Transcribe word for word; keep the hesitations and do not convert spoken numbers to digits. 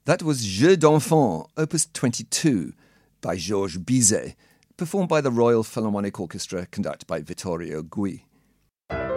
That was Jeux d'Enfants, Opus twenty-two, by Georges Bizet, performed by the Royal Philharmonic Orchestra, conducted by Vittorio Gui.